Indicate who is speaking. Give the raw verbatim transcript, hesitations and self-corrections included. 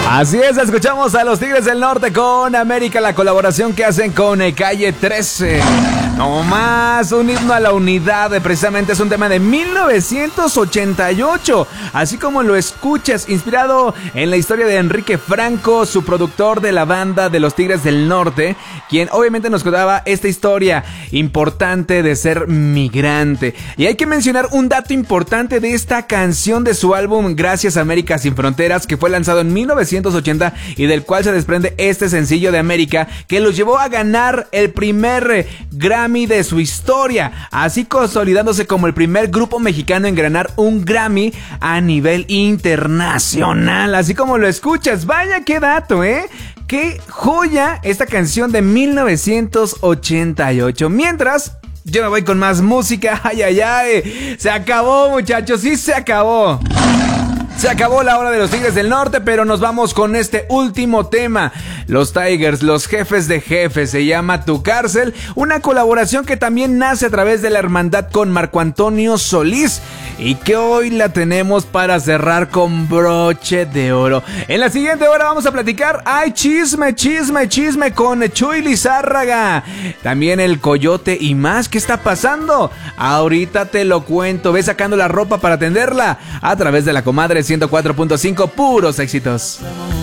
Speaker 1: Así es, escuchamos a los Tigres del Norte con América, la colaboración que hacen con eh, Calle trece. No más, un himno a la unidad, precisamente es un tema de mil novecientos ochenta y ocho, así como lo escuchas, inspirado en la historia de Enrique Franco, su productor de la banda de los Tigres del Norte, quien obviamente nos contaba esta historia importante de ser migrante. Y hay que mencionar un dato importante de esta canción de su álbum Gracias América Sin Fronteras, que fue lanzado en mil novecientos ochenta y del cual se desprende este sencillo de América, que los llevó a ganar el primer Grammy de su historia, así consolidándose como el primer grupo mexicano en ganar un Grammy a nivel internacional, así como lo escuchas. Vaya qué dato, ¿eh? ¡Qué joya esta canción de mil novecientos ochenta y ocho! Mientras, yo me voy con más música. ¡Ay, ay, ay! Se acabó, muchachos, sí se acabó. Se acabó la hora de los Tigres del Norte, pero nos vamos con este último tema. Los Tigers, los jefes de jefes, se llama Tu Cárcel, una colaboración que también nace a través de la hermandad con Marco Antonio Solís y que hoy la tenemos para cerrar con broche de oro. En la siguiente hora vamos a platicar, ¡ay, chisme, chisme, chisme! Con Chuy Lizárraga, también el Coyote y más. ¿Qué está pasando? Ahorita te lo cuento. Ve sacando la ropa para atenderla a través de la comadre ciento cuatro punto cinco, puros éxitos.